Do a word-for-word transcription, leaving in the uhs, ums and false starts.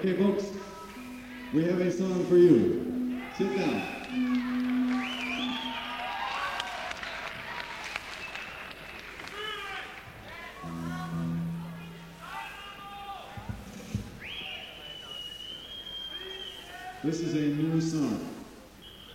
Okay, folks, we have a song for you. Sit down. This is a new song.